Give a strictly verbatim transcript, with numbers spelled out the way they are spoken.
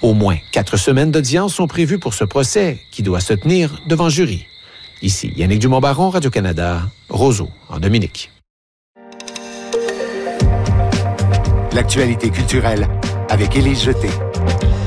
Au moins quatre semaines d'audience sont prévues pour ce procès qui doit se tenir devant jury. Ici, Yannick Dumont-Baron, Radio-Canada, Roseau, en Dominique. L'actualité culturelle avec Élise Jeté.